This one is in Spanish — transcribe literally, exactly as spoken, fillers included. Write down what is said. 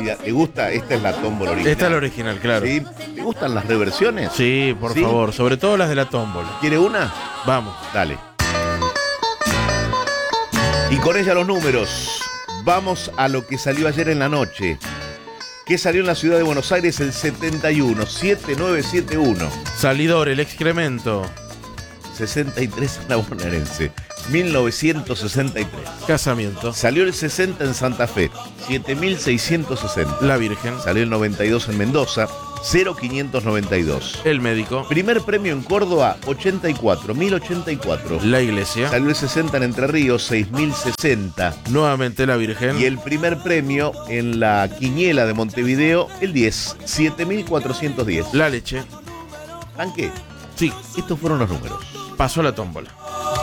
Y a- ¿te gusta? Esta es la tómbola original. Esta es la original, claro. ¿Sí? ¿Te gustan las reversiones? Sí, por ¿Sí? favor, sobre todo las de la tómbola. ¿Quiere una? Vamos. Dale. Y con ella los números. Vamos a lo que salió ayer en la noche. ¿Qué salió en la ciudad de Buenos Aires el setenta y uno? siete nueve siete uno. Salidor, el excremento. sesenta y tres en la bonaerense. mil novecientos sesenta y tres. Casamiento. Salió el sesenta en Santa Fe. siete mil seiscientos sesenta. La Virgen. Salió el noventa y dos en Mendoza. cero quinientos noventa y dos. El médico. Primer premio en Córdoba, ochenta y cuatro, mil ochenta y cuatro. La iglesia. Salió el sesenta en Entre Ríos, seis mil sesenta. Nuevamente la Virgen. Y el primer premio en la quiniela de Montevideo, el diez, siete mil cuatrocientos diez. La leche. ¿Tanque? Sí, Estos fueron los números. pasó la tómbola.